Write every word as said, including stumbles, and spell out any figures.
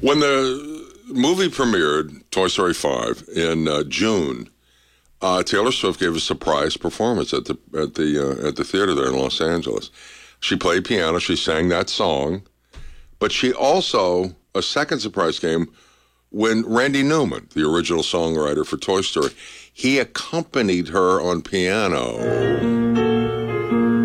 When the movie premiered, Toy Story five, in uh, June, uh, Taylor Swift gave a surprise performance at the at the uh, at the theater there in Los Angeles. She played piano. She sang that song, but she also a second surprise came when Randy Newman, the original songwriter for Toy Story, he accompanied her on piano.